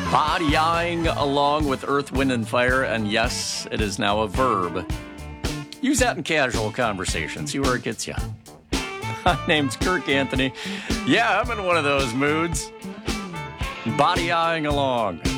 Bodying along with Earth, Wind, and Fire, and yes, it is now a verb. Use that in casual conversation. See where it gets you. My name's Kirk Anthony. Yeah, I'm in one of those moods. Bodying along.